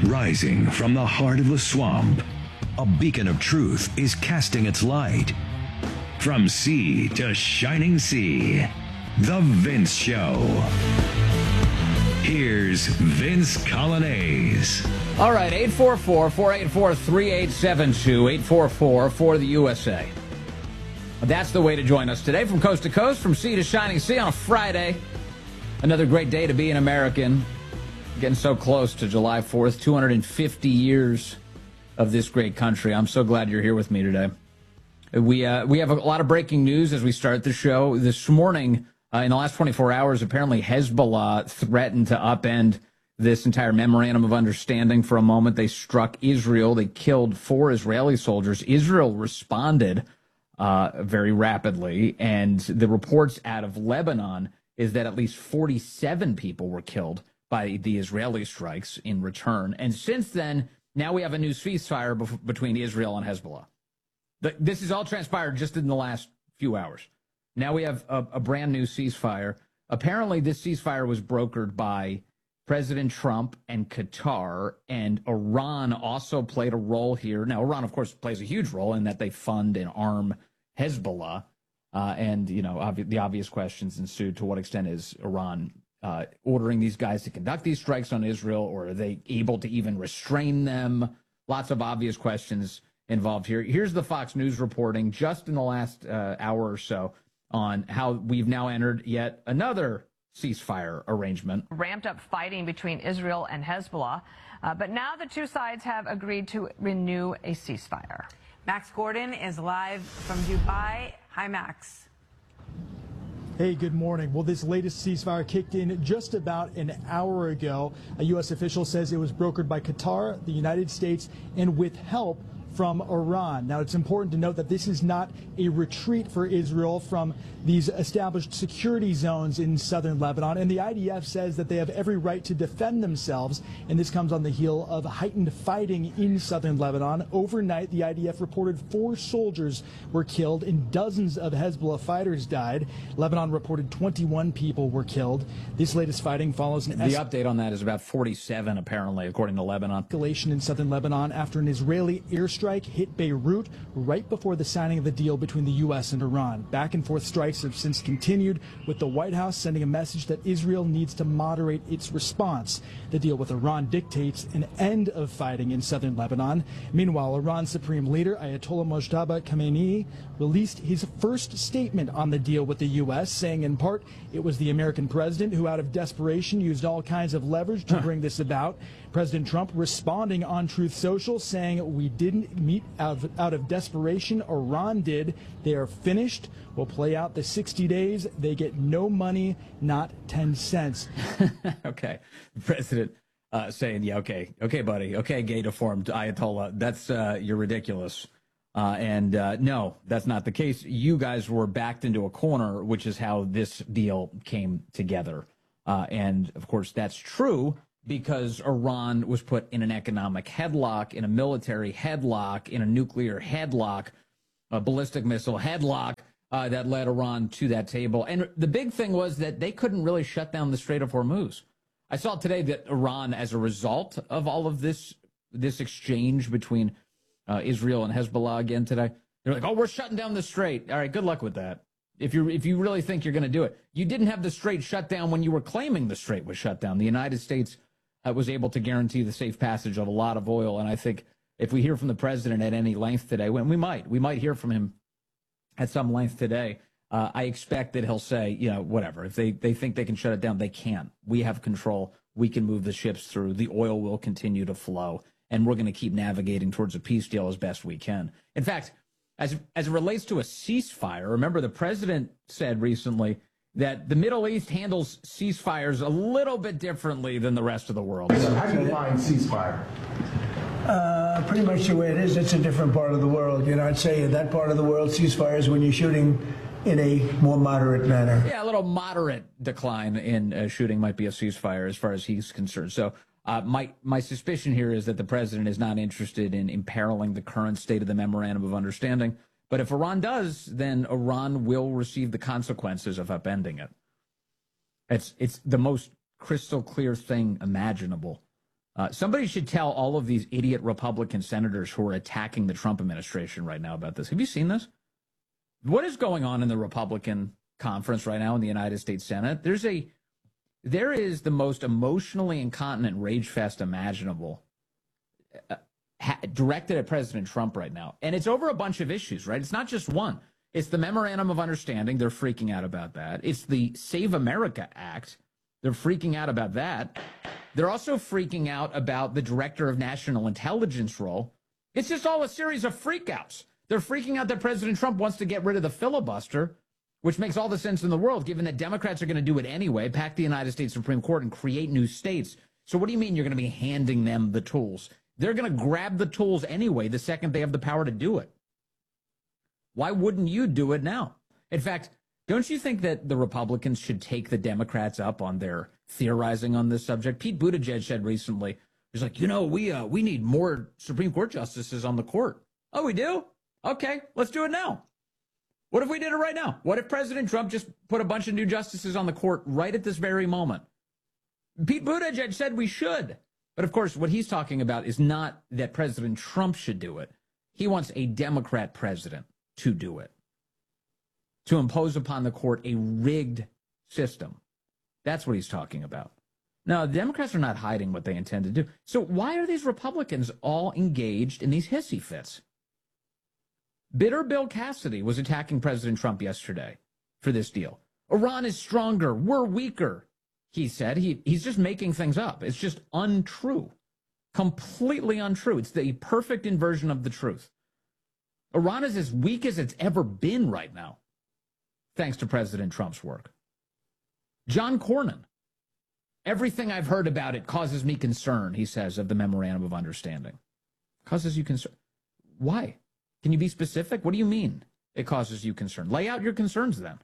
Rising from the heart of the swamp, a beacon of truth is casting its light. From sea to shining sea, The Vince Show. Here's Vince Coglianese. All right, 844-484-3872, 844 for the USA. That's the way to join us today, from coast to coast, from sea to shining sea on a Friday. Another great day to be an American. Getting so close to July 4th, 250 years of this great country. I'm so glad you're here with me today. We have a lot of breaking news as we start the show. This morning, in the last 24 hours, apparently Hezbollah threatened to upend this entire memorandum of understanding for a moment. They struck Israel. They killed 4 Israeli soldiers. Israel responded very rapidly, and the reports out of Lebanon is that at least 47 people were killed by the Israeli strikes in return. And since then, now we have a new ceasefire between Israel and Hezbollah. This has all transpired just in the last few hours. Now we have a brand new ceasefire. Apparently, this ceasefire was brokered by President Trump and Qatar, and Iran also played a role here. Now, Iran, of course, plays a huge role in that they fund and arm Hezbollah. And, you know, the obvious questions ensued. To what extent is Iran ordering these guys to conduct these strikes on Israel, or are they able to even restrain them? Lots of obvious questions involved here. Here's the Fox News reporting just in the last hour or so on how we've now entered yet another ceasefire arrangement. Ramped up fighting between Israel and Hezbollah, but now the two sides have agreed to renew a ceasefire. Max Gordon is live from Dubai. Hi, Max. Hey, good morning. Well, this latest ceasefire kicked in just about an hour ago. A U.S. official says it was brokered by Qatar, the United States, and with help from Iran. Now, it's important to note that this is not a retreat for Israel from these established security zones in southern Lebanon, and the IDF says that they have every right to defend themselves, and this comes on the heel of heightened fighting in southern Lebanon. Overnight, the IDF reported 4 soldiers were killed and dozens of Hezbollah fighters died. Lebanon reported 21 people were killed. This latest fighting follows an update on that is about 47, apparently, according to Lebanon. Escalation in southern Lebanon after an Israeli airstrike hit Beirut right before the signing of the deal between the U.S. and Iran. Back and forth strikes have since continued, with the White House sending a message that Israel needs to moderate its response. The deal with Iran dictates an end of fighting in southern Lebanon. Meanwhile, Iran's supreme leader, Ayatollah Mojtaba Khamenei, released his first statement on the deal with the U.S., saying in part it was the American president who, out of desperation, used all kinds of leverage to bring this about. President Trump responding on Truth Social, saying we didn't meet out of desperation. Iran did. They are finished. We'll play out the 60 days. They get no money, not 10 cents. Okay. The president saying, yeah, okay, buddy. Okay, gay deformed Ayatollah. That's, you're ridiculous. No, that's not the case. You guys were backed into a corner, which is how this deal came together. And, of course, that's true because Iran was put in an economic headlock, in a military headlock, in a nuclear headlock, a ballistic missile headlock that led Iran to that table. And the big thing was that they couldn't really shut down the Strait of Hormuz. I saw today that Iran, as a result of all of this exchange between Israel and Hezbollah again today, they're like, oh, we're shutting down the strait. All right, good luck with that. If you really think you're going to do it. You didn't have the strait shut down when you were claiming the strait was shut down. The United States was able to guarantee the safe passage of a lot of oil. And I think if we hear from the president at any length today, when we might hear from him at some length today, I expect that he'll say, you know, whatever. If they think they can shut it down, they can. We have control. We can move the ships through. The oil will continue to flow. And we're going to keep navigating towards a peace deal as best we can. In fact, as it relates to a ceasefire, remember the president said recently that the Middle East handles ceasefires a little bit differently than the rest of the world. How do you define ceasefire? Pretty much the way it is. It's a different part of the world. You know, I'd say in that part of the world, ceasefire is when you're shooting in a more moderate manner. Yeah, a little moderate decline in shooting might be a ceasefire as far as he's concerned. So my suspicion here is that the president is not interested in imperiling the current state of the memorandum of understanding. But if Iran does, then Iran will receive the consequences of upending it. It's the most crystal clear thing imaginable. Somebody should tell all of these idiot Republican senators who are attacking the Trump administration right now about this. Have you seen this? What is going on in the Republican conference right now in the United States Senate? There is the most emotionally incontinent rage fest imaginable directed at President Trump right now. And it's over a bunch of issues, right? It's not just one. It's the Memorandum of Understanding. They're freaking out about that. It's the Save America Act. They're freaking out about that. They're also freaking out about the Director of National Intelligence role. It's just all a series of freakouts. They're freaking out that President Trump wants to get rid of the filibuster, which makes all the sense in the world, given that Democrats are going to do it anyway, pack the United States Supreme Court and create new states. So what do you mean you're going to be handing them the tools? They're going to grab the tools anyway the second they have the power to do it. Why wouldn't you do it now? In fact, don't you think that the Republicans should take the Democrats up on their theorizing on this subject? Pete Buttigieg said recently, he's like, we need more Supreme Court justices on the court. Oh, we do? Okay, let's do it now. What if we did it right now? What if President Trump just put a bunch of new justices on the court right at this very moment? Pete Buttigieg said we should. But of course, what he's talking about is not that President Trump should do it. He wants a Democrat president to do it, to impose upon the court a rigged system. That's what he's talking about. Now, the Democrats are not hiding what they intend to do. So why are these Republicans all engaged in these hissy fits? Bitter Bill Cassidy was attacking President Trump yesterday for this deal. Iran is stronger. We're weaker, he said. He's just making things up. It's just untrue. Completely untrue. It's the perfect inversion of the truth. Iran is as weak as it's ever been right now, thanks to President Trump's work. John Cornyn. Everything I've heard about it causes me concern, he says, of the Memorandum of Understanding. Causes you concern. Why? Can you be specific? What do you mean it causes you concern? Lay out your concerns then.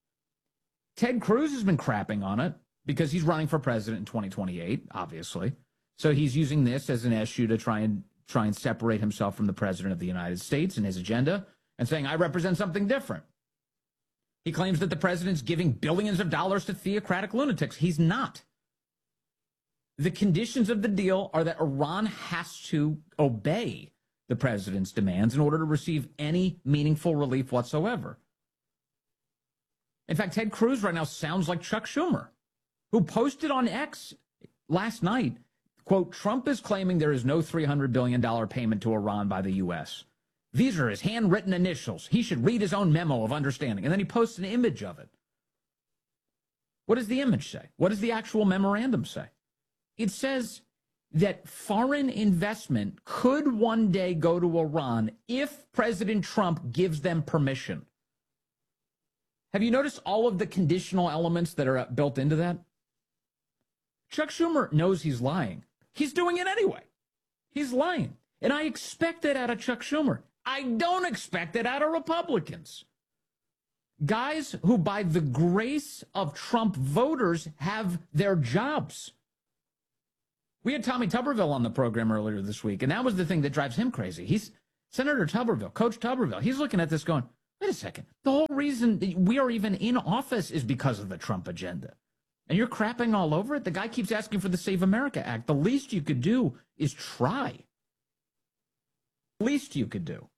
Ted Cruz has been crapping on it because he's running for president in 2028, obviously. So he's using this as an issue to try and separate himself from the president of the United States and his agenda and saying, I represent something different. He claims that the president's giving billions of dollars to theocratic lunatics. He's not. The conditions of the deal are that Iran has to obey the president's demands in order to receive any meaningful relief whatsoever. In fact, Ted Cruz right now sounds like Chuck Schumer, who posted on X last night, quote, Trump is claiming there is no $300 billion payment to Iran by the U.S. These are his handwritten initials. He should read his own memo of understanding. And then he posts an image of it. What does the image say? What does the actual memorandum say? It says that foreign investment could one day go to Iran if President Trump gives them permission. Have you noticed all of the conditional elements that are built into that? Chuck Schumer knows he's lying. He's doing it anyway. He's lying. And I expect it out of Chuck Schumer. I don't expect it out of Republicans. Guys who, by the grace of Trump voters, have their jobs. We had Tommy Tuberville on the program earlier this week, and that was the thing that drives him crazy. He's Senator Tuberville, Coach Tuberville. He's looking at this going, wait a second. The whole reason that we are even in office is because of the Trump agenda. And you're crapping all over it? The guy keeps asking for the Save America Act. The least you could do is try. Least you could do.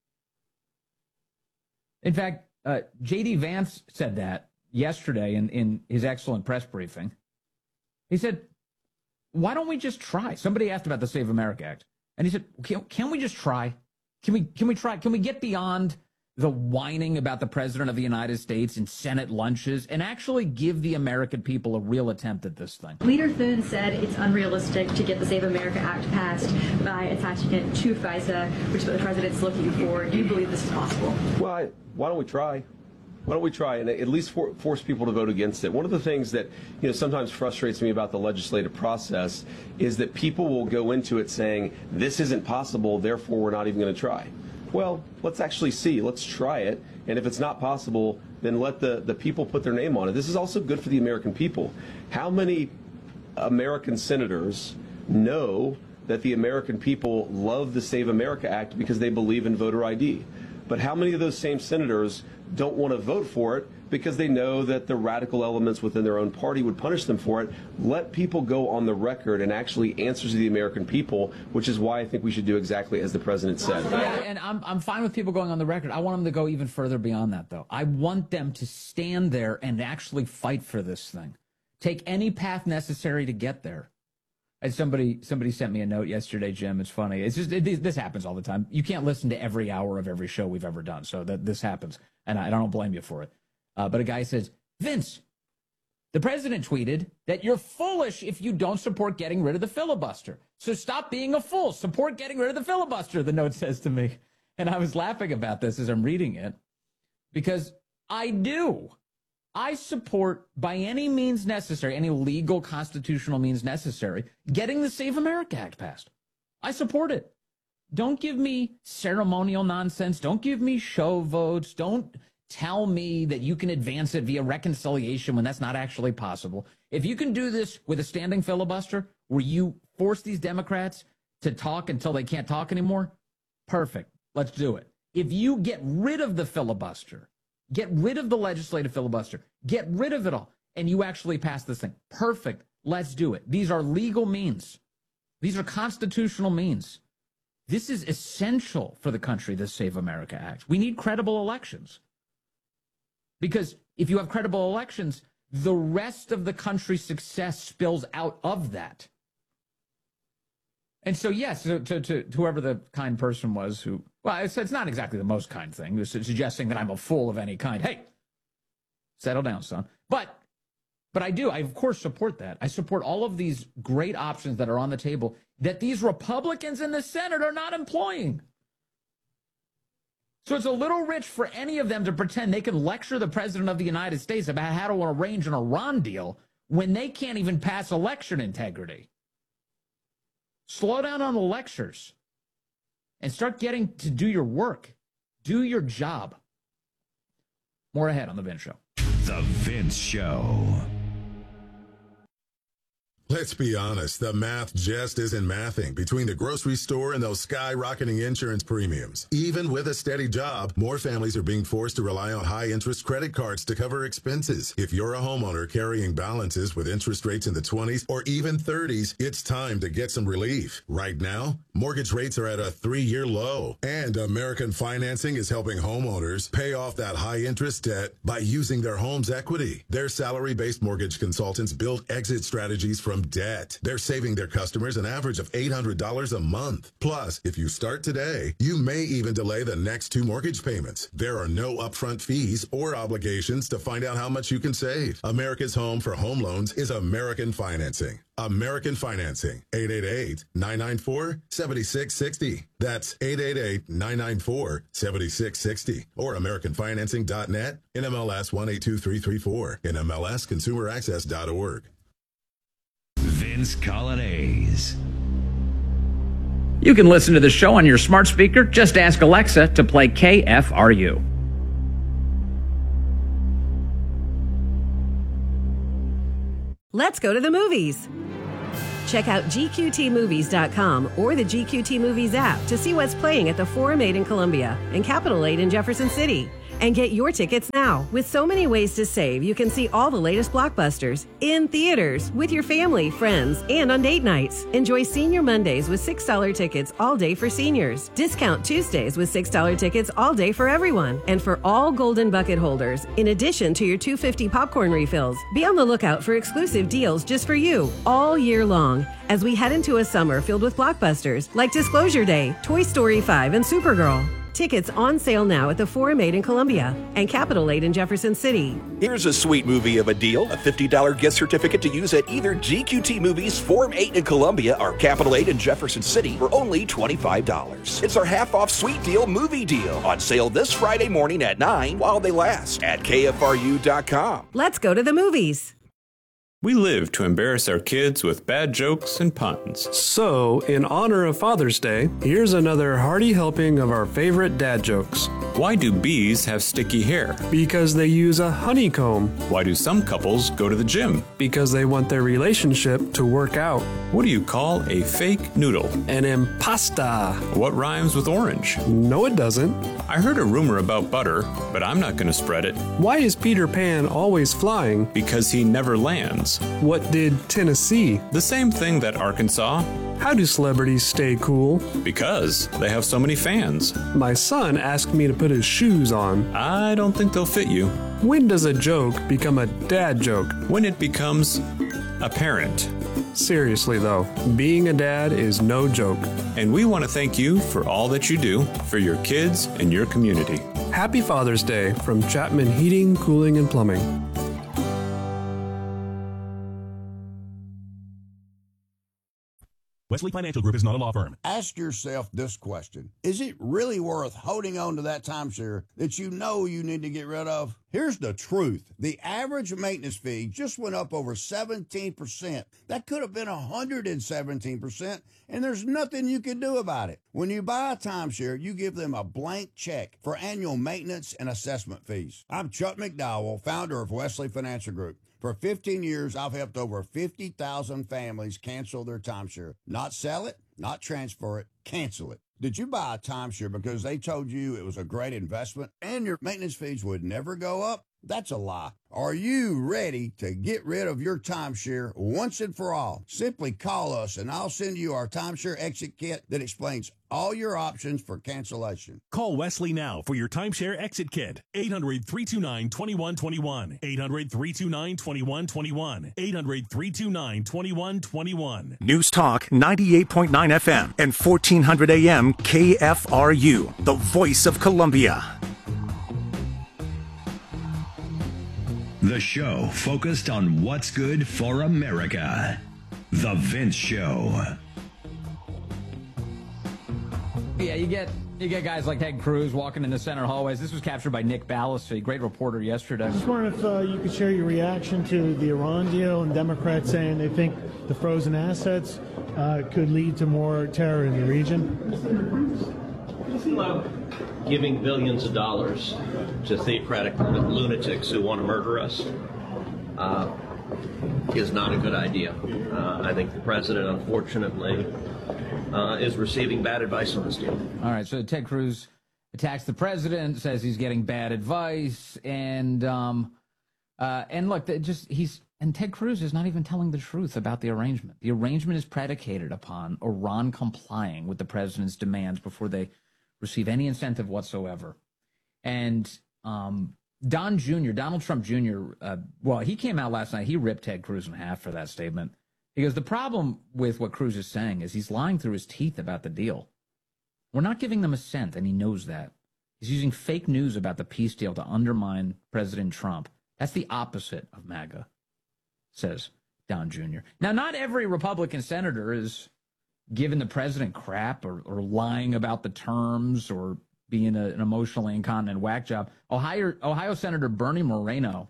In fact, J.D. Vance said that yesterday in his excellent press briefing. He said, why don't we just try? Somebody asked about the Save America Act. And he said, can we just try? Can we try? Can we get beyond the whining about the president of the United States in Senate lunches and actually give the American people a real attempt at this thing? Leader Thune said it's unrealistic to get the Save America Act passed by attaching it to FISA, which is what the president's looking for. Do you believe this is possible? Well, why don't we try? Why don't we try and at least force people to vote against it? One of the things that sometimes frustrates me about the legislative process is that people will go into it saying, this isn't possible, therefore we're not even going to try. Well, let's actually see. Let's try it. And if it's not possible, then let the people put their name on it. This is also good for the American people. How many American senators know that the American people love the Save America Act because they believe in voter ID? But how many of those same senators don't want to vote for it because they know that the radical elements within their own party would punish them for it? Let people go on the record and actually answer to the American people, which is why I think we should do exactly as the president said. Yeah, and I'm fine with people going on the record. I want them to go even further beyond that, though. I want them to stand there and actually fight for this thing. Take any path necessary to get there. And somebody sent me a note yesterday, Jim. It's funny. It's just this happens all the time. You can't listen to every hour of every show we've ever done, so that this happens, and I don't blame you for it. But a guy says, Vince, the president tweeted that you're foolish if you don't support getting rid of the filibuster. So stop being a fool. Support getting rid of the filibuster, the note says to me. And I was laughing about this as I'm reading it because I do. I support, by any means necessary, any legal constitutional means necessary, getting the Save America Act passed. I support it. Don't give me ceremonial nonsense. Don't give me show votes. Don't tell me that you can advance it via reconciliation when that's not actually possible. If you can do this with a standing filibuster where you force these Democrats to talk until they can't talk anymore, perfect. Let's do it. If you get rid of the filibuster, get rid of the legislative filibuster, get rid of it all, and you actually pass this thing, perfect. Let's do it. These are legal means. These are constitutional means. This is essential for the country, this Save America Act. We need credible elections. Because if you have credible elections, the rest of the country's success spills out of that. And so, yes, to whoever the kind person was who, well, it's not exactly the most kind thing, it's suggesting that I'm a fool of any kind. Hey, settle down, son. But I do. I, of course, support that. I support all of these great options that are on the table that these Republicans in the Senate are not employing. So it's a little rich for any of them to pretend they can lecture the president of the United States about how to arrange an Iran deal when they can't even pass election integrity. Slow down on the lectures and start getting to do your work. Do your job. More ahead on The Vince Show. The Vince Show. Let's be honest, the math just isn't mathing between the grocery store and those skyrocketing insurance premiums. Even with a steady job, more families are being forced to rely on high-interest credit cards to cover expenses. If you're a homeowner carrying balances with interest rates in the 20s or even 30s, it's time to get some relief. Right now, mortgage rates are at a 3-year low, and American Financing is helping homeowners pay off that high-interest debt by using their home's equity. Their salary-based mortgage consultants build exit strategies from debt. They're saving their customers an average of $800 a month. Plus, if you start today, you may even delay the next 2 mortgage payments. There are no upfront fees or obligations to find out how much you can save. America's home for home loans is American Financing. American Financing, 888-994-7660. That's 888-994-7660. Or AmericanFinancing.net, NMLS 182334, NMLSConsumerAccess.org. Vince Coglianese. You can listen to the show on your smart speaker. Just ask Alexa to play KFRU. Let's go to the movies. Check out GQTmovies.com or the GQT Movies app to see what's playing at the Forum 8 in Columbia and Capitol 8 in Jefferson City. And get your tickets now. With so many ways to save, you can see all the latest blockbusters in theaters with your family, friends, and on date nights. Enjoy Senior Mondays with $6 tickets all day for seniors. Discount Tuesdays with $6 tickets all day for everyone. And for all Golden Bucket holders, in addition to your $2.50 popcorn refills, be on the lookout for exclusive deals just for you all year long as we head into a summer filled with blockbusters like Disclosure Day, Toy Story 5, and Supergirl. Tickets on sale now at the Forum 8 in Columbia and Capitol 8 in Jefferson City. Here's a sweet movie of a deal. A $50 gift certificate to use at either GQT Movies, Forum 8 in Columbia, or Capitol 8 in Jefferson City for only $25. It's our half-off sweet deal movie deal. On sale this Friday morning at 9 while they last at KFRU.com. Let's go to the movies. We live to embarrass our kids with bad jokes and puns. So, in honor of Father's Day, here's another hearty helping of our favorite dad jokes. Why do bees have sticky hair? Because they use a honeycomb. Why do some couples go to the gym? Because they want their relationship to work out. What do you call a fake noodle? An impasta. What rhymes with orange? No, it doesn't. I heard a rumor about butter, but I'm not going to spread it. Why is Peter Pan always flying? Because he never lands. What did Tennessee? The same thing that Arkansas. How do celebrities stay cool? Because they have so many fans. My son asked me to put his shoes on. I don't think they'll fit you. When does a joke become a dad joke? When it becomes apparent. Seriously though, being a dad is no joke. And we want to thank you for all that you do for your kids and your community. Happy Father's Day from Chapman Heating, Cooling, and Plumbing. Wesley Financial Group is not a law firm. Ask yourself this question. Is it really worth holding on to that timeshare that you know you need to get rid of? Here's the truth. The average maintenance fee just went up over 17%. That could have been 117%, and there's nothing you can do about it. When you buy a timeshare, you give them a blank check for annual maintenance and assessment fees. I'm Chuck McDowell, founder of Wesley Financial Group. For 15 years, I've helped over 50,000 families cancel their timeshare. Not sell it, not transfer it, cancel it. Did you buy a timeshare because they told you it was a great investment and your maintenance fees would never go up? That's a lie. Are you ready to get rid of your timeshare once and for all? Simply call us and I'll send you our timeshare exit kit that explains all your options for cancellation. Call Wesley now for your timeshare exit kit. 800-329-2121. 800-329-2121. 800-329-2121. News Talk 98.9 FM and 1400 AM KFRU, the voice of Columbia. The show focused on what's good for America. The Vince Show. Yeah, you get guys like Ted Cruz walking in the center hallways. This was captured by Nick Ballasy, great reporter yesterday. I just wonder if you could share your reaction to the Iran deal and Democrats saying they think the frozen assets could lead to more terror in the region. Giving billions of dollars to theocratic lunatics who want to murder us is not a good idea. I think the president, unfortunately, is receiving bad advice on this deal. All right, so Ted Cruz attacks the president, says he's getting bad advice, and look, and Ted Cruz is not even telling the truth about the arrangement. The arrangement is predicated upon Iran complying with the president's demands before they receive any incentive whatsoever. And Donald Trump Jr., he came out last night. He ripped Ted Cruz in half for that statement. Because the problem with what Cruz is saying is he's lying through his teeth about the deal. We're not giving them a cent, and he knows that. He's using fake news about the peace deal to undermine President Trump. That's the opposite of MAGA, says Don Jr. Now, not every Republican senator is giving the president crap or lying about the terms or being an emotionally incontinent whack job. Ohio Senator Bernie Moreno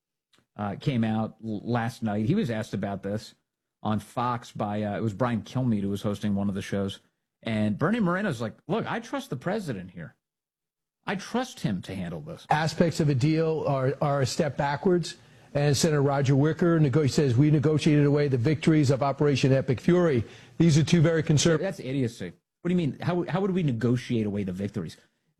came out last night. He was asked about this on Fox by, it was Brian Kilmeade who was hosting one of the shows. And Bernie Moreno's like, look, I trust the president here. I trust him to handle this. Aspects of a deal are a step backwards. And Senator Roger Wicker says we negotiated away the victories of Operation Epic Fury. These are two very conservative. That's idiocy. What do you mean? How would we negotiate away the victories?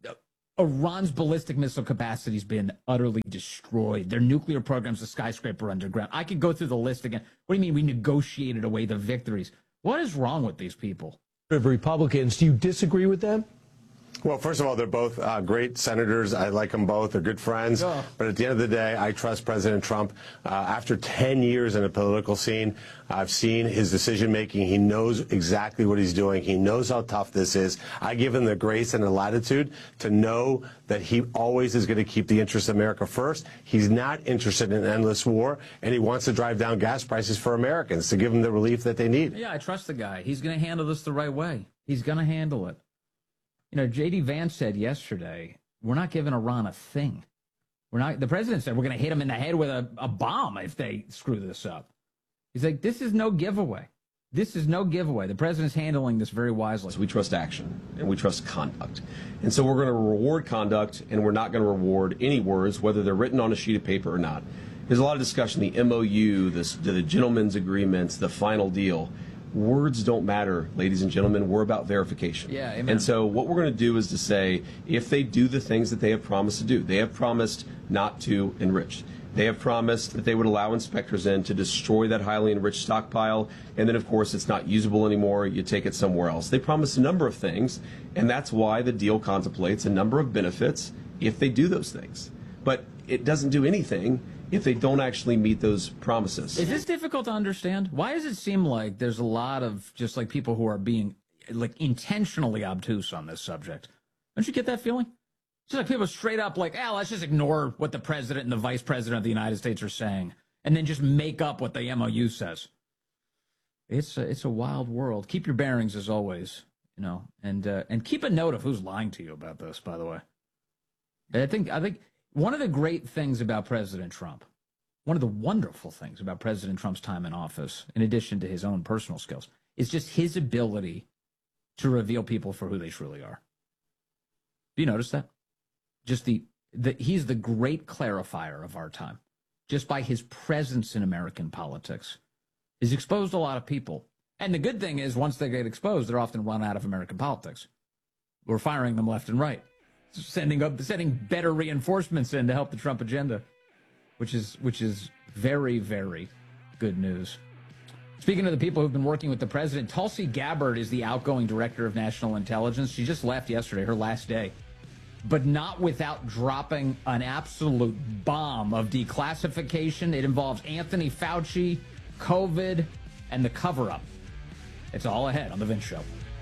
Iran's ballistic missile capacity has been utterly destroyed. Their nuclear program's a skyscraper underground. I could go through the list again. What do you mean we negotiated away the victories? What is wrong with these people? Republicans, do you disagree with them? Well, first of all, they're both great senators. I like them both. They're good friends. Oh. But at the end of the day, I trust President Trump. After 10 years in the political scene, I've seen his decision-making. He knows exactly what he's doing. He knows how tough this is. I give him the grace and the latitude to know that he always is going to keep the interests of America first. He's not interested in an endless war, and he wants to drive down gas prices for Americans to give them the relief that they need. Yeah, I trust the guy. He's going to handle this the right way. He's going to handle it. You know, J.D. Vance said yesterday, we're not giving Iran a thing. The president said we're going to hit them in the head with a bomb if they screw this up. He's like, this is no giveaway. This is no giveaway. The president's handling this very wisely. So we trust action, and we trust conduct. And so we're going to reward conduct, and we're not going to reward any words, whether they're written on a sheet of paper or not. There's a lot of discussion, the MOU, the gentleman's agreements, the final deal. words don't matter, ladies and gentlemen. We're about verification. Yeah, amen. And so what we're going to do is to say, if they do the things that they have promised to do, they have promised not to enrich. They have promised that they would allow inspectors in to destroy that highly enriched stockpile, and then, of course, it's not usable anymore. You take it somewhere else. They promised a number of things, and that's why the deal contemplates a number of benefits if they do those things. But it doesn't do anything if they don't actually meet those promises. Is this difficult to understand? Why does it seem like there's a lot of just like people who are being like intentionally obtuse on this subject? Don't you get that feeling? It's like people straight up like, let's just ignore what the president and the vice president of the United States are saying and then just make up what the MOU says. It's a wild world. Keep your bearings as always, and keep a note of who's lying to you about this, by the way. I think one of the great things about President Trump, one of the wonderful things about President Trump's time in office, in addition to his own personal skills, is just his ability to reveal people for who they truly are. Do you notice that? Just he's the great clarifier of our time. Just by his presence in American politics, he's exposed a lot of people. And the good thing is, once they get exposed, they're often run out of American politics. We're firing them left and right, sending better reinforcements in to help the Trump agenda, which is very, very good news. Speaking of the people who've been working with the president, Tulsi Gabbard is the outgoing director of national intelligence. She just left yesterday, her last day, but not without dropping an absolute bomb of declassification. It involves Anthony Fauci, COVID, and the cover-up. It's all ahead on The Vince Show.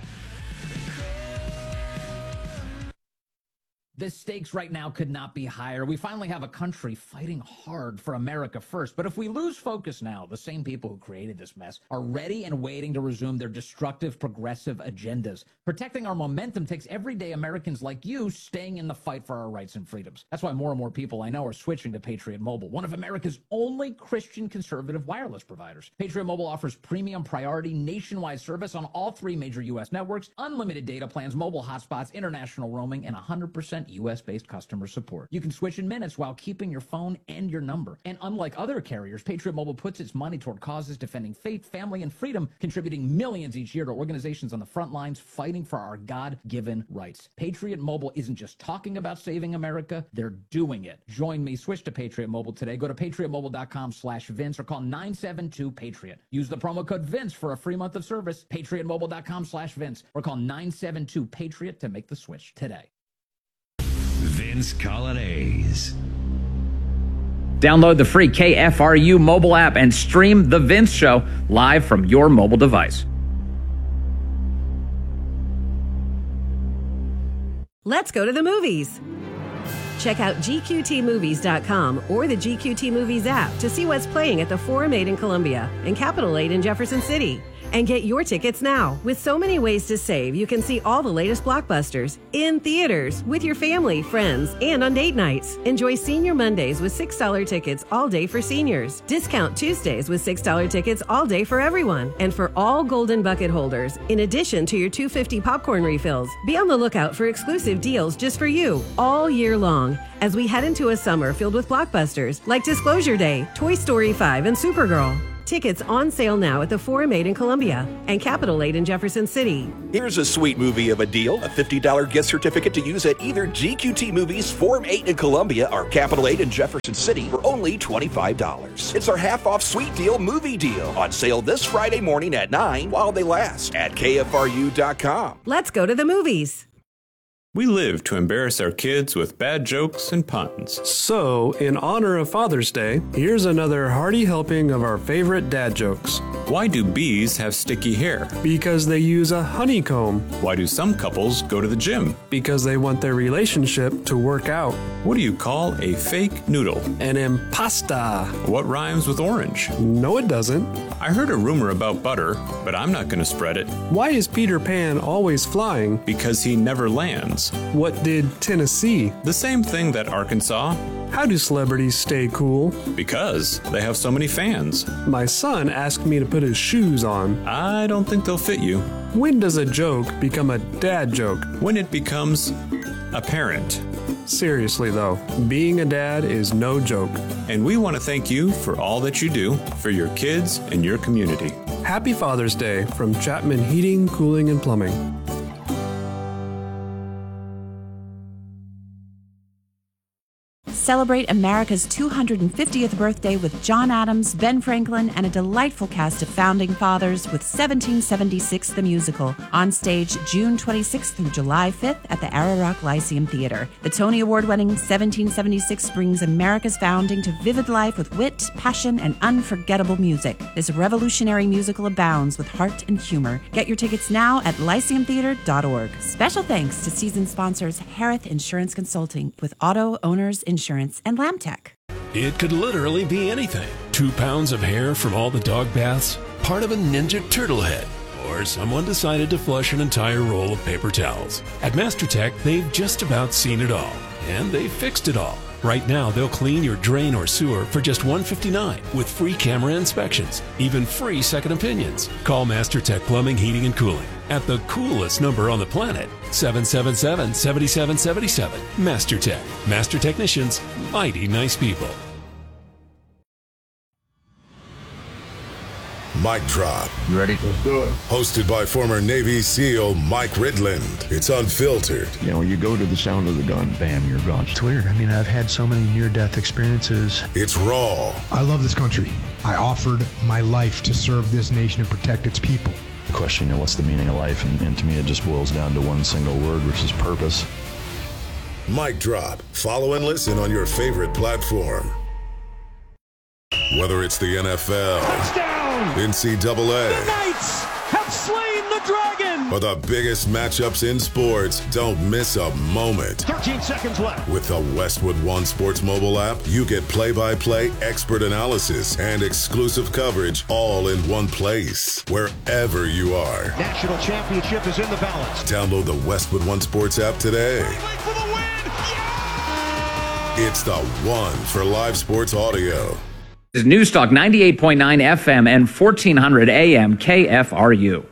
The stakes right now could not be higher. We finally have a country fighting hard for America first. But if we lose focus now, the same people who created this mess are ready and waiting to resume their destructive, progressive agendas. Protecting our momentum takes everyday Americans like you staying in the fight for our rights and freedoms. That's why more and more people I know are switching to Patriot Mobile, one of America's only Christian conservative wireless providers. Patriot Mobile offers premium priority nationwide service on all 3 major U.S. networks, unlimited data plans, mobile hotspots, international roaming, and 100% U.S.-based customer support. You can switch in minutes while keeping your phone and your number. And unlike other carriers, Patriot Mobile puts its money toward causes defending faith, family, and freedom, contributing millions each year to organizations on the front lines fighting for our God-given rights. Patriot Mobile isn't just talking about saving America, they're doing it. Join me. Switch to Patriot Mobile today. Go to patriotmobile.com/Vince or call 972-PATRIOT. Use the promo code Vince for a free month of service. patriotmobile.com/Vince or call 972-PATRIOT to make the switch today. Vince Colonnese. Download the free KFRU mobile app and stream The Vince Show live from your mobile device. Let's go to the movies. Check out GQTmovies.com or the GQT Movies app to see what's playing at the Forum 8 in Columbia and Capitol 8 in Jefferson City. And get your tickets now. With so many ways to save, you can see all the latest blockbusters in theaters, with your family, friends, and on date nights. Enjoy Senior Mondays with $6 tickets all day for seniors. Discount Tuesdays with $6 tickets all day for everyone. And for all Golden Bucket holders, in addition to your $2.50 popcorn refills. Be on the lookout for exclusive deals just for you all year long as we head into a summer filled with blockbusters like Disclosure Day, Toy Story 5, and Supergirl. Tickets on sale now at the Forum 8 in Columbia and Capitol 8 in Jefferson City. Here's a sweet movie of a deal. A $50 gift certificate to use at either GQT Movies, Forum 8 in Columbia, or Capitol 8 in Jefferson City for only $25. It's our half-off sweet deal movie deal. On sale this Friday morning at 9 while they last at KFRU.com. Let's go to the movies. We live to embarrass our kids with bad jokes and puns. So, in honor of Father's Day, here's another hearty helping of our favorite dad jokes. Why do bees have sticky hair? Because they use a honeycomb. Why do some couples go to the gym? Because they want their relationship to work out. What do you call a fake noodle? An impasta. What rhymes with orange? No, it doesn't. I heard a rumor about butter, but I'm not going to spread it. Why is Peter Pan always flying? Because he never lands. What did Tennessee? The same thing that Arkansas. How do celebrities stay cool? Because they have so many fans. My son asked me to put his shoes on. I don't think they'll fit you. When does a joke become a dad joke? When it becomes apparent. Seriously though, being a dad is no joke. And we want to thank you for all that you do for your kids and your community. Happy Father's Day from Chapman Heating, Cooling, and Plumbing. Celebrate America's 250th birthday with John Adams, Ben Franklin, and a delightful cast of founding fathers with 1776 the Musical, on stage June 26th through July 5th at the Ararock Lyceum Theater. The Tony Award-winning 1776 brings America's founding to vivid life with wit, passion, and unforgettable music. This revolutionary musical abounds with heart and humor. Get your tickets now at lyceumtheater.org. Special thanks to season sponsors Harith Insurance Consulting with Auto Owners Insurance and Lamtech. It could literally be anything. 2 pounds of hair from all the dog baths, part of a Ninja Turtle head, or someone decided to flush an entire roll of paper towels. At MasterTech, they've just about seen it all, and they've fixed it all. Right now, they'll clean your drain or sewer for just $159 with free camera inspections, even free second opinions. Call MasterTech Plumbing, Heating, and Cooling at the coolest number on the planet, 777-7777. MasterTech. Master technicians, mighty nice people. Mic Drop. You ready? Let's do it. Hosted by former Navy SEAL Mike Ridland. It's unfiltered. You know, you go to the sound of the gun, bam, you're gone. It's weird. I mean, I've had so many near-death experiences. It's raw. I love this country. I offered my life to serve this nation and protect its people. The question, you know, what's the meaning of life? And to me, it just boils down to one single word, which is purpose. Mic Drop. Follow and listen on your favorite platform. Whether it's the NFL, touchdown! NCAA, the Knights have slain the dragon, or the biggest matchups in sports, don't miss a moment. 13 seconds left. With the Westwood One Sports mobile app, you get play-by-play, expert analysis, and exclusive coverage all in one place, wherever you are. National championship is in the balance. Download the Westwood One Sports app today. For the win! Yeah! It's the one for live sports audio. This is Newstalk 98.9 FM and 1400 AM KFRU.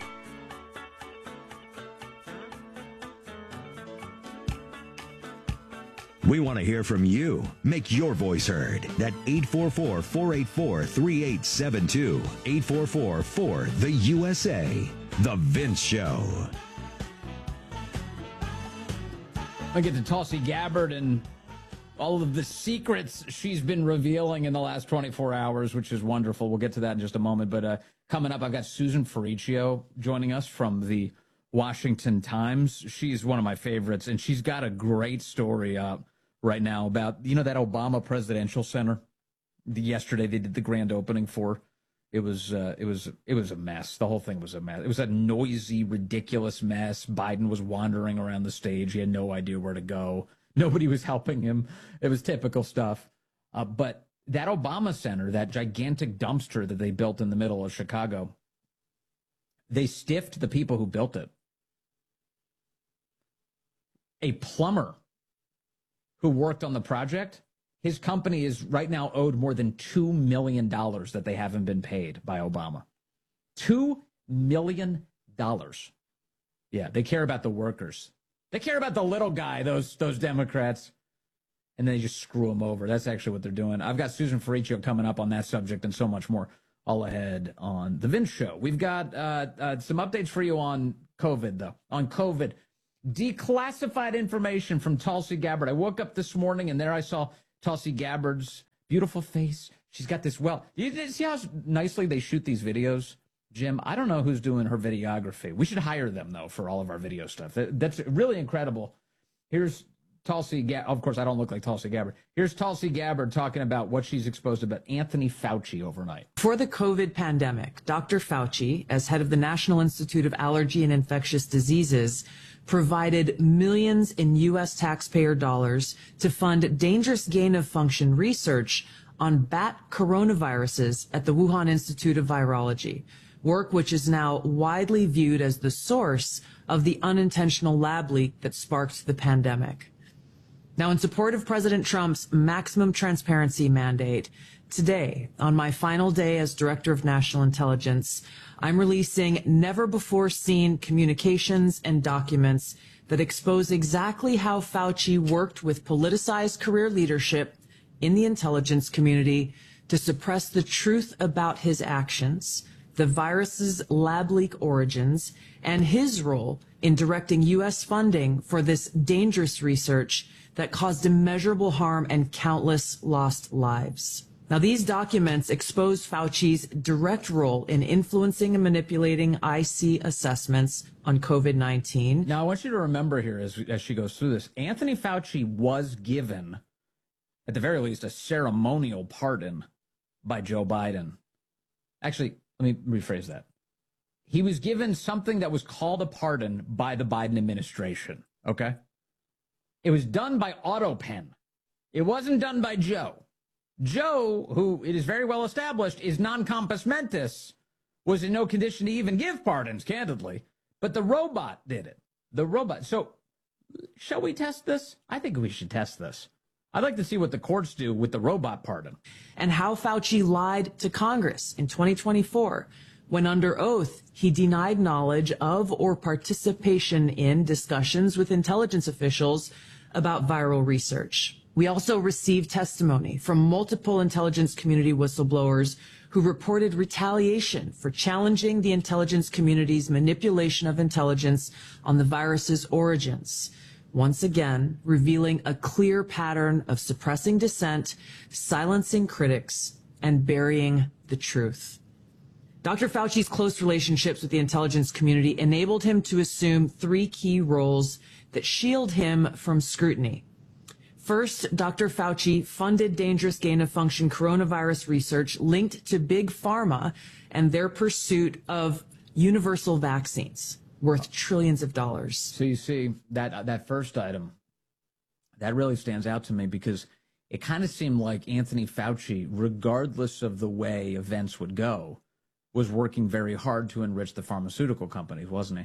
We want to hear from you. Make your voice heard at 844-484-3872. 844-4-THE-USA. The Vince Show. I get to Tulsi Gabbard and all of the secrets she's been revealing in the last 24 hours, which is wonderful. We'll get to that in just a moment. But coming up, I've got Susan Ferricchio joining us from the Washington Times. She's one of my favorites, and she's got a great story up right now about, you know, that Obama Presidential Center. Yesterday they did the grand opening for. It was a mess. The whole thing was a mess. It was a noisy, ridiculous mess. Biden was wandering around the stage. He had no idea where to go. Nobody was helping him. It was typical stuff. But that Obama Center, that gigantic dumpster that they built in the middle of Chicago, they stiffed the people who built it. A plumber who worked on the project, his company is right now owed more than $2 million that they haven't been paid by Obama. $2 million. Yeah, they care about the workers. They care about the little guy, those Democrats, and then they just screw him over. That's actually what they're doing. I've got Susan Ferricchio coming up on that subject and so much more all ahead on The Vince Show. We've got some updates for you on COVID, though. On COVID, declassified information from Tulsi Gabbard. I woke up this morning, and there I saw Tulsi Gabbard's beautiful face. She's got this, you see how nicely they shoot these videos? Jim, I don't know who's doing her videography. We should hire them, though, for all of our video stuff. That's really incredible. Here's Tulsi Gabbard. Of course, I don't look like Tulsi Gabbard. Here's Tulsi Gabbard talking about what she's exposed about Anthony Fauci overnight. For the COVID pandemic, Dr. Fauci, as head of the National Institute of Allergy and Infectious Diseases, provided millions in U.S. taxpayer dollars to fund dangerous gain-of-function research on bat coronaviruses at the Wuhan Institute of Virology. Work which is now widely viewed as the source of the unintentional lab leak that sparked the pandemic. Now, in support of President Trump's maximum transparency mandate, today, on my final day as Director of National Intelligence, I'm releasing never-before-seen communications and documents that expose exactly how Fauci worked with politicized career leadership in the intelligence community to suppress the truth about his actions, the virus's lab leak origins, and his role in directing U.S. funding for this dangerous research that caused immeasurable harm and countless lost lives. Now, these documents expose Fauci's direct role in influencing and manipulating IC assessments on COVID-19. Now, I want you to remember here as she goes through this, Anthony Fauci was given, at the very least, a ceremonial pardon by Joe Biden. Actually, let me rephrase that. He was given something that was called a pardon by the Biden administration, okay? It was done by AutoPen. It wasn't done by Joe. Joe, who it is very well established is non compos mentis, was in no condition to even give pardons, candidly. But the robot did it. The robot. So, shall we test this? I think we should test this. I'd like to see what the courts do with the robot pardon. And how Fauci lied to Congress in 2024 when under oath he denied knowledge of or participation in discussions with intelligence officials about viral research. We also received testimony from multiple intelligence community whistleblowers who reported retaliation for challenging the intelligence community's manipulation of intelligence on the virus's origins. Once again, revealing a clear pattern of suppressing dissent, silencing critics, and burying the truth. Dr. Fauci's close relationships with the intelligence community enabled him to assume three key roles that shield him from scrutiny. First, Dr. Fauci funded dangerous gain-of-function coronavirus research linked to Big Pharma and their pursuit of universal vaccines worth trillions of dollars. So you see, that first item, that really stands out to me because it kind of seemed like Anthony Fauci, regardless of the way events would go, was working very hard to enrich the pharmaceutical companies, wasn't he?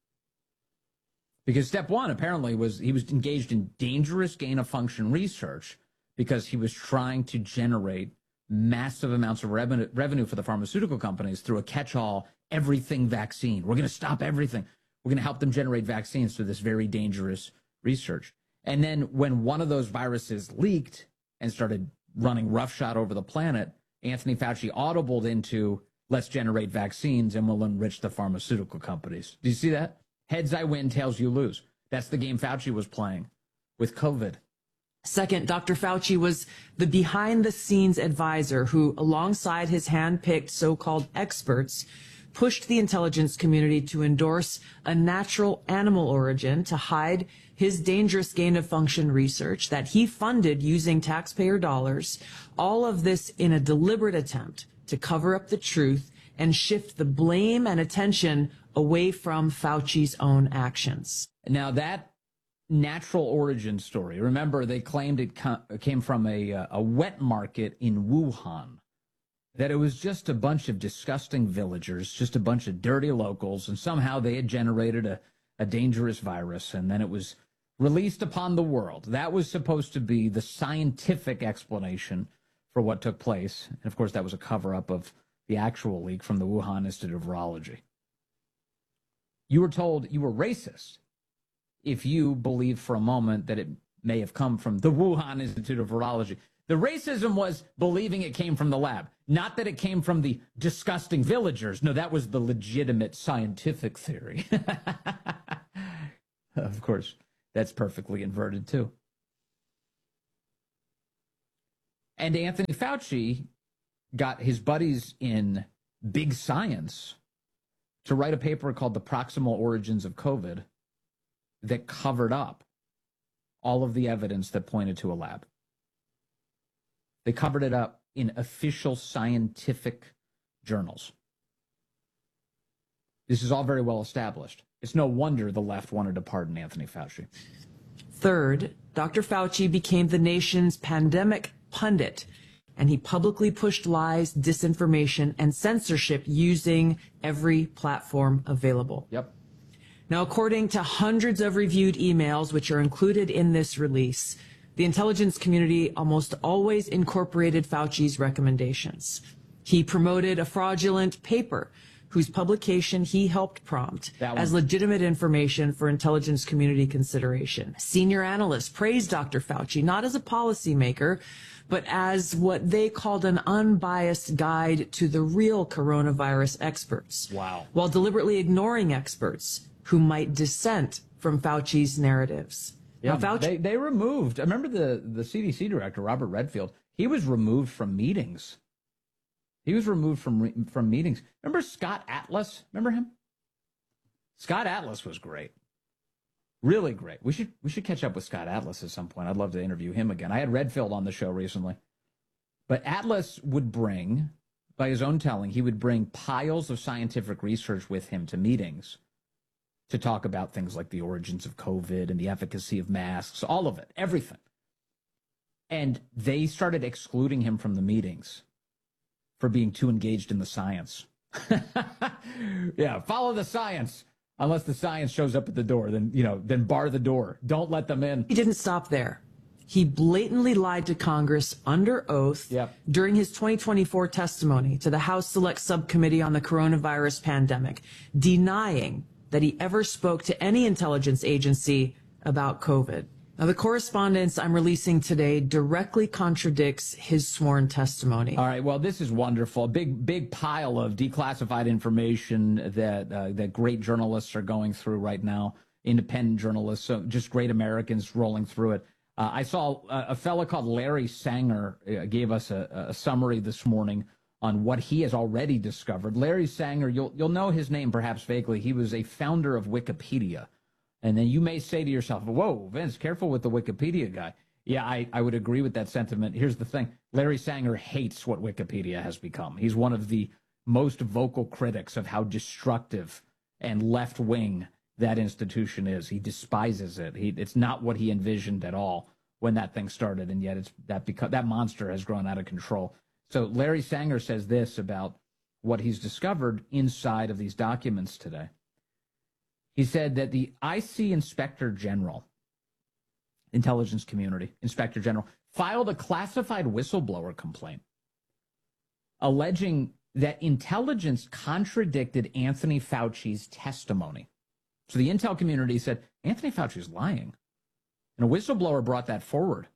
Because step one, apparently, was he was engaged in dangerous gain-of-function research because he was trying to generate massive amounts of revenue for the pharmaceutical companies through a catch-all everything vaccine. We're going to stop everything. We're going to help them generate vaccines through this very dangerous research. And then when one of those viruses leaked and started running roughshod over the planet, Anthony Fauci audibled into, let's generate vaccines and we'll enrich the pharmaceutical companies. Do you see that? Heads I win, tails you lose. That's the game Fauci was playing with COVID. Second, Dr. Fauci was the behind-the-scenes advisor who, alongside his hand-picked so-called experts, pushed the intelligence community to endorse a natural animal origin to hide his dangerous gain-of-function research that he funded using taxpayer dollars, all of this in a deliberate attempt to cover up the truth and shift the blame and attention away from Fauci's own actions. Now, that natural origin story, remember, they claimed it came from a wet market in Wuhan, that it was just a bunch of disgusting villagers, just a bunch of dirty locals, and somehow they had generated a dangerous virus, and then it was released upon the world. That was supposed to be the scientific explanation for what took place. And, of course, that was a cover-up of the actual leak from the Wuhan Institute of Virology. You were told you were racist if you believed for a moment that it may have come from the Wuhan Institute of Virology. The racism was believing it came from the lab, not that it came from the disgusting villagers. No, that was the legitimate scientific theory. Of course, that's perfectly inverted, too. And Anthony Fauci got his buddies in big science to write a paper called The Proximal Origins of COVID that covered up all of the evidence that pointed to a lab. They covered it up in official scientific journals. This is all very well established. It's no wonder the left wanted to pardon Anthony Fauci. Third, Dr. Fauci became the nation's pandemic pundit, and he publicly pushed lies, disinformation, and censorship using every platform available. Yep. Now, according to hundreds of reviewed emails, which are included in this release, the intelligence community almost always incorporated Fauci's recommendations. He promoted a fraudulent paper whose publication he helped prompt as legitimate information for intelligence community consideration. Senior analysts praised Dr. Fauci not as a policymaker, but as what they called an unbiased guide to the real coronavirus experts. Wow. While deliberately ignoring experts who might dissent from Fauci's narratives. Yeah, now, Fauci, they removed, I remember the CDC director, Robert Redfield, he was removed from meetings. He was removed from meetings. Remember Scott Atlas? Remember him? Scott Atlas was great. Really great. We should catch up with Scott Atlas at some point. I'd love to interview him again. I had Redfield on the show recently. But Atlas would bring, by his own telling, he would bring piles of scientific research with him to meetings to talk about things like the origins of COVID and the efficacy of masks, all of it, everything. And they started excluding him from the meetings for being too engaged in the science. Yeah, follow the science. Unless the science shows up at the door, then bar the door. Don't let them in. He didn't stop there. He blatantly lied to Congress under oath during his 2024 testimony to the House Select Subcommittee on the Coronavirus Pandemic, denying that he ever spoke to any intelligence agency about COVID. Now, the correspondence I'm releasing today directly contradicts his sworn testimony. All right. Well, this is wonderful. A big pile of declassified information that great journalists are going through right now. Independent journalists, so just great Americans rolling through it. I saw a fellow called Larry Sanger gave us a summary this morning on what he has already discovered. Larry Sanger, you'll know his name perhaps vaguely. He was a founder of Wikipedia. And then you may say to yourself, whoa, Vince, careful with the Wikipedia guy. Yeah, I would agree with that sentiment. Here's the thing. Larry Sanger hates what Wikipedia has become. He's one of the most vocal critics of how destructive and left-wing that institution is. He despises it. It's not what he envisioned at all when that thing started, and yet that monster has grown out of control. So Larry Sanger says this about what he's discovered inside of these documents today. He said that the IC Inspector General, Intelligence Community Inspector General, filed a classified whistleblower complaint alleging that intelligence contradicted Anthony Fauci's testimony. So the intel community said, Anthony Fauci's lying. And a whistleblower brought that forward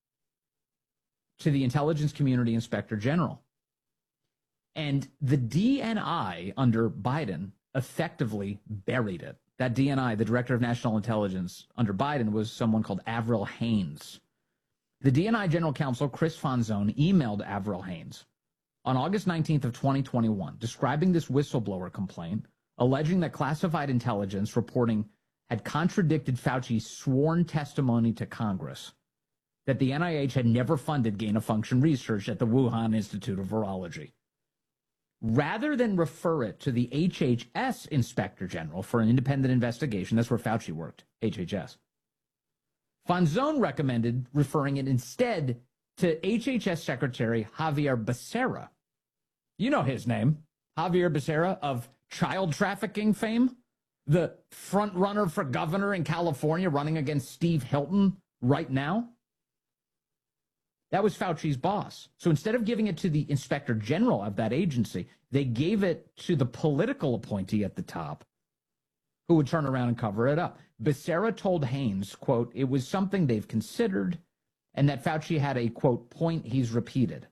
to the Intelligence Community Inspector General. And the DNI under Biden effectively buried it. That DNI, the Director of National Intelligence under Biden, was someone called Avril Haines. The DNI General Counsel, Chris Fonzone, emailed Avril Haines on August 19th of 2021, describing this whistleblower complaint, alleging that classified intelligence reporting had contradicted Fauci's sworn testimony to Congress, that the NIH had never funded gain-of-function research at the Wuhan Institute of Virology. Rather than refer it to the HHS Inspector General for an independent investigation, that's where Fauci worked, HHS, Fonzone recommended referring it instead to HHS Secretary Javier Becerra. You know his name, Javier Becerra of child trafficking fame, the front runner for governor in California running against Steve Hilton right now. That was Fauci's boss. So instead of giving it to the inspector general of that agency, they gave it to the political appointee at the top who would turn around and cover it up. Becerra told Haines, quote, it was something they've considered and that Fauci had a, quote, point he's repeated.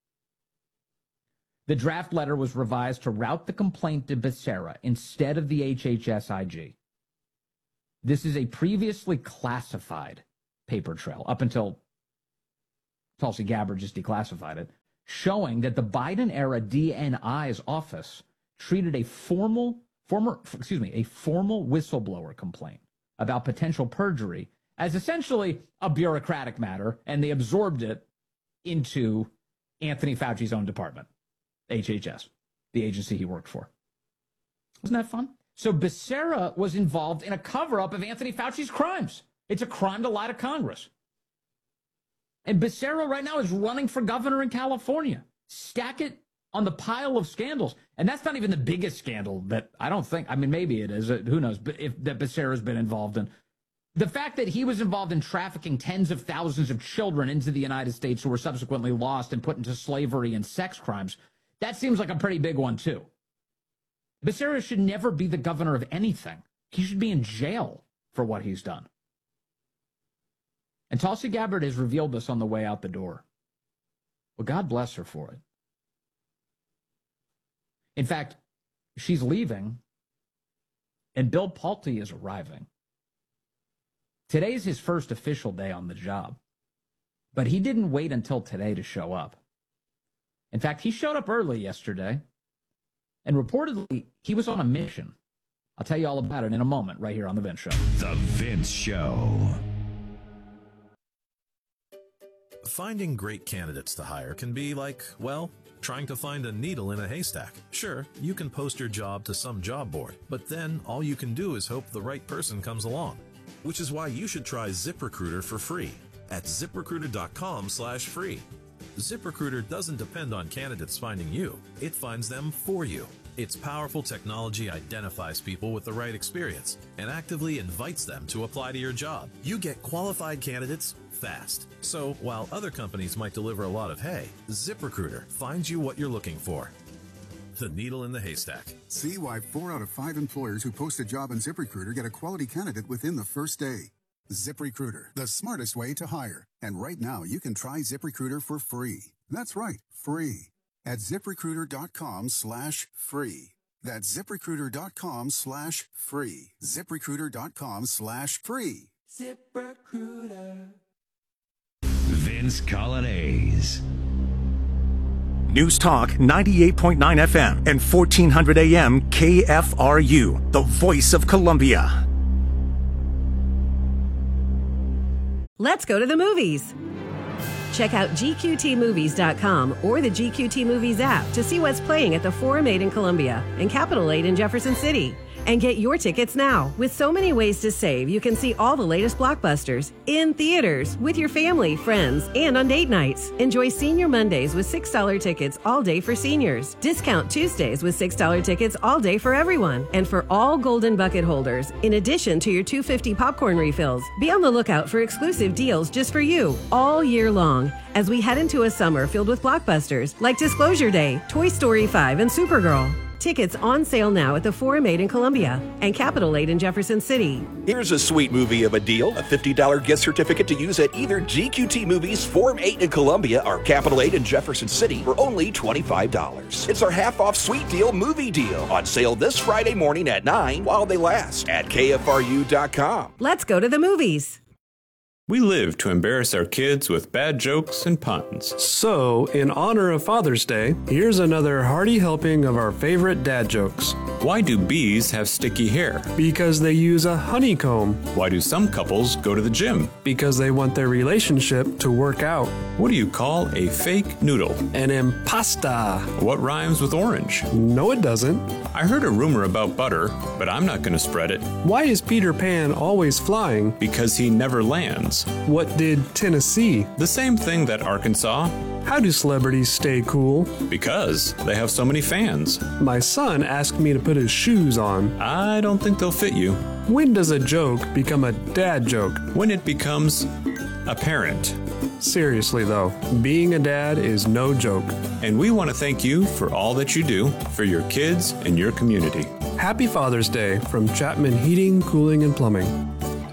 The draft letter was revised to route the complaint to Becerra instead of the HHS IG. This is a previously classified paper trail up until Tulsi Gabbard just declassified it, showing that the Biden-era DNI's office treated a formal whistleblower complaint about potential perjury as essentially a bureaucratic matter, and they absorbed it into Anthony Fauci's own department, HHS, the agency he worked for. Wasn't that fun? So Becerra was involved in a cover-up of Anthony Fauci's crimes. It's a crime to lie to Congress. And Becerra right now is running for governor in California. Stack it on the pile of scandals. And that's not even the biggest scandal that I don't think, I mean, maybe it is, who knows, but that Becerra's been involved in. The fact that he was involved in trafficking tens of thousands of children into the United States who were subsequently lost and put into slavery and sex crimes, that seems like a pretty big one too. Becerra should never be the governor of anything. He should be in jail for what he's done. And Tulsi Gabbard has revealed this on the way out the door. Well, God bless her for it. In fact, she's leaving, and Bill Pulte is arriving. Today's his first official day on the job, but he didn't wait until today to show up. In fact, he showed up early yesterday, and reportedly, he was on a mission. I'll tell you all about it in a moment, right here on The Vince Show. The Vince Show. Finding great candidates to hire can be like, well, trying to find a needle in a haystack. Sure, you can post your job to some job board, but then all you can do is hope the right person comes along. Which is why you should try ZipRecruiter for free at ZipRecruiter.com/free. ZipRecruiter doesn't depend on candidates finding you. It finds them for you. Its powerful technology identifies people with the right experience and actively invites them to apply to your job. You get qualified candidates fast. So while other companies might deliver a lot of hay, ZipRecruiter finds you what you're looking for. The needle in the haystack. See why 4 out of 5 employers who post a job on ZipRecruiter get a quality candidate within the first day. ZipRecruiter, the smartest way to hire. And right now, you can try ZipRecruiter for free. That's right, free. At ZipRecruiter.com/free. That's ZipRecruiter.com/free. ZipRecruiter.com/free. ZipRecruiter. Vince Colonnese. News Talk 98.9 FM and 1400 AM KFRU, the voice of Columbia. Let's go to the movies. Check out GQTmovies.com or the GQT Movies app to see what's playing at the Forum 8 in Columbia and Capitol 8 in Jefferson City. And get your tickets now. With so many ways to save, you can see all the latest blockbusters in theaters, with your family, friends, and on date nights. Enjoy Senior Mondays with $6 tickets all day for seniors. Discount Tuesdays with $6 tickets all day for everyone. And for all Golden Bucket holders, in addition to your $2.50 popcorn refills, be on the lookout for exclusive deals just for you all year long as we head into a summer filled with blockbusters like Disclosure Day, Toy Story 5, and Supergirl. Tickets on sale now at the Forum 8 in Columbia and Capitol 8 in Jefferson City. Here's a sweet movie of a deal. A $50 gift certificate to use at either GQT Movies, Forum 8 in Columbia, or Capitol 8 in Jefferson City for only $25. It's our half-off sweet deal movie deal. On sale this Friday morning at 9 while they last at KFRU.com. Let's go to the movies. We live to embarrass our kids with bad jokes and puns. So, in honor of Father's Day, here's another hearty helping of our favorite dad jokes. Why do bees have sticky hair? Because they use a honeycomb. Why do some couples go to the gym? Because they want their relationship to work out. What do you call a fake noodle? An impasta. What rhymes with orange? No, it doesn't. I heard a rumor about butter, but I'm not going to spread it. Why is Peter Pan always flying? Because he never lands. What did Tennessee? The same thing that Arkansas. How do celebrities stay cool? Because they have so many fans. My son asked me to put his shoes on. I don't think they'll fit you. When does a joke become a dad joke? When it becomes apparent. Seriously though, being a dad is no joke. And we want to thank you for all that you do for your kids and your community. Happy Father's Day from Chapman Heating, Cooling, and Plumbing.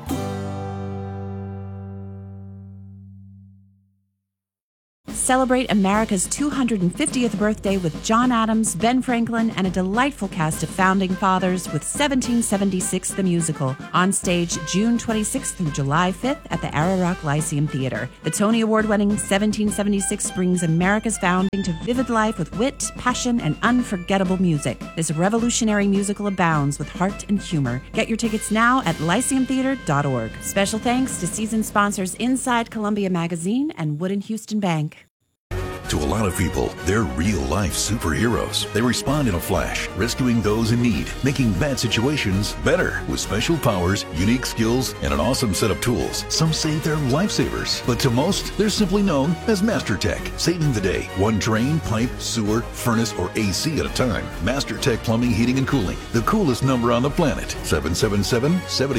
Celebrate America's 250th birthday with John Adams, Ben Franklin, and a delightful cast of founding fathers with 1776 the Musical, on stage June 26th through July 5th at the Ararock Lyceum Theater. The Tony Award-winning 1776 brings America's founding to vivid life with wit, passion, and unforgettable music. This revolutionary musical abounds with heart and humor. Get your tickets now at lyceumtheater.org. Special thanks to season sponsors Inside Columbia Magazine and Wood & Houston Bank. To a lot of people, they're real-life superheroes. They respond in a flash, rescuing those in need, making bad situations better. With special powers, unique skills, and an awesome set of tools, some say they're lifesavers. But to most, they're simply known as MasterTech, saving the day. One drain, pipe, sewer, furnace, or AC at a time. MasterTech Plumbing, Heating, and Cooling. The coolest number on the planet.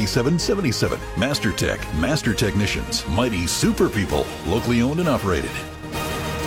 777-7777. MasterTech. Master Technicians. Mighty super people. Locally owned and operated.